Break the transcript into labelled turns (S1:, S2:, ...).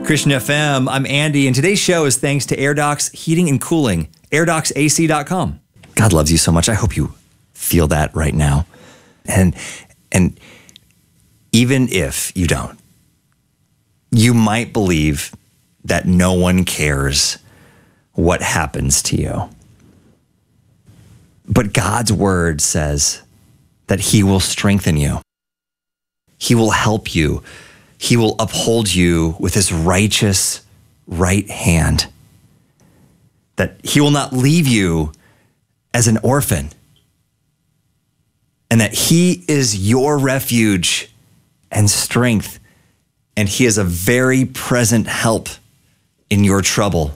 S1: Christian FM, I'm Andy, and today's show is thanks to AirDocs Heating and Cooling, AirDocsAC.com. God loves you so much. I hope you feel that right now. And even if you don't, you might believe that no one cares what happens to you. But God's word says that he will strengthen you. He will help you. He will uphold you with his righteous right hand. That he will not leave you as an orphan. And that he is your refuge and strength. And he is a very present help in your trouble.